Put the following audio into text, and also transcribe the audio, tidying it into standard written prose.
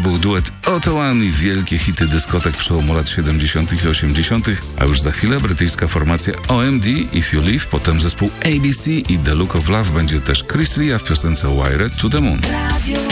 był duet Otto One i wielkie hity dyskotek przełomu lat 70. i 80., a już za chwilę brytyjska formacja OMD, If You Leave, potem zespół ABC i The Look of Love, będzie też Chris Ria w piosence Wired to the Moon. Radio